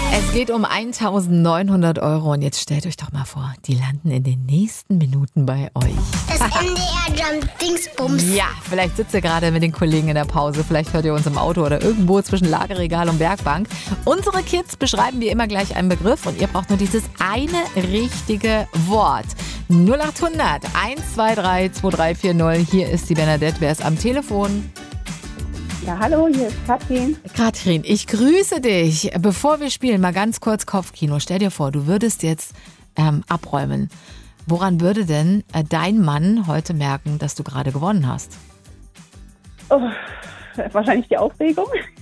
Es geht um 1.900 Euro und jetzt stellt euch doch mal vor, die landen in den nächsten Minuten bei euch. Das MDR Jump Dingsbums. Ja, vielleicht sitzt ihr gerade mit den Kollegen in der Pause, vielleicht hört ihr uns im Auto oder irgendwo zwischen Lagerregal und Werkbank. Unsere Kids beschreiben wie immer gleich einen Begriff und ihr braucht nur dieses eine richtige Wort. 0800 123 2340. Hier ist die Bernadette. Wer ist am Telefon? Ja, hallo, hier ist Katrin. Katrin, ich grüße dich. Bevor wir spielen, mal ganz kurz Kopfkino. Stell dir vor, du würdest jetzt abräumen. Woran würde denn dein Mann heute merken, dass du gerade gewonnen hast? Oh, wahrscheinlich die Aufregung.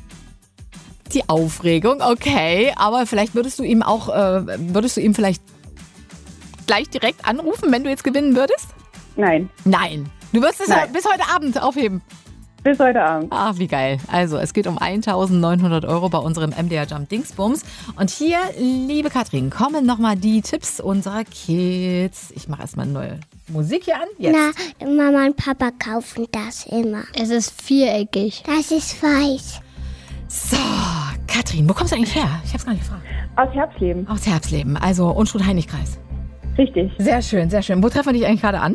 Die Aufregung, okay. Aber vielleicht würdest du ihm vielleicht gleich direkt anrufen, wenn du jetzt gewinnen würdest? Nein. Nein. Du wirst es ja bis heute Abend aufheben. Bis heute Abend. Ach, wie geil. Also, es geht um 1.900 Euro bei unserem MDR Jump Dingsbums. Und hier, liebe Katrin, kommen nochmal die Tipps unserer Kids. Ich mache erstmal neue Musik hier an. Jetzt. Na, Mama und Papa kaufen das immer. Es ist viereckig. Das ist weiß. So, Katrin, wo kommst du eigentlich her? Ich hab's gar nicht gefragt. Aus Herbstleben. Aus Herbstleben, also Unstrut-Heinig-Kreis. Richtig. Sehr schön, sehr schön. Wo treffen wir dich eigentlich gerade an?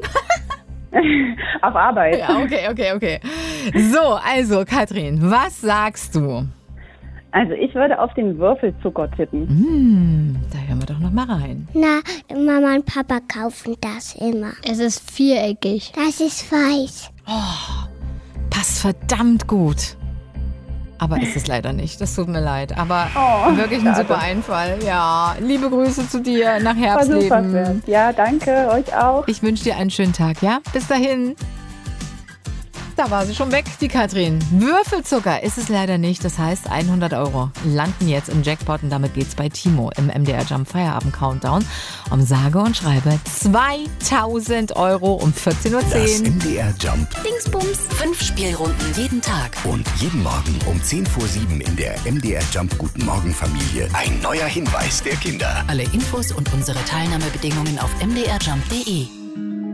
Auf Arbeit. Ja, okay. So, also Katrin, was sagst du? Also ich würde auf den Würfelzucker tippen. Da hören wir doch noch mal rein. Na, Mama und Papa kaufen das immer. Es ist viereckig. Das ist weiß. Passt verdammt gut. Aber ist es leider nicht. Das tut mir leid. Aber wirklich ein super Einfall. Ja, liebe Grüße zu dir nach Herbstleben. Ja, danke, euch auch. Ich wünsche dir einen schönen Tag, ja? Bis dahin. Da war sie schon weg, die Katrin. Würfelzucker ist es leider nicht. Das heißt, 100 Euro landen jetzt im Jackpot. Und damit geht's bei Timo im MDR Jump Feierabend Countdown um sage und schreibe 2.000 Euro um 14.10 Uhr. Das MDR Jump Dingsbums. 5 Spielrunden jeden Tag. und jeden Morgen um 10 vor 7 in der MDR Jump Guten Morgen Familie. Ein neuer Hinweis der Kinder. Alle Infos und unsere Teilnahmebedingungen auf mdrjump.de.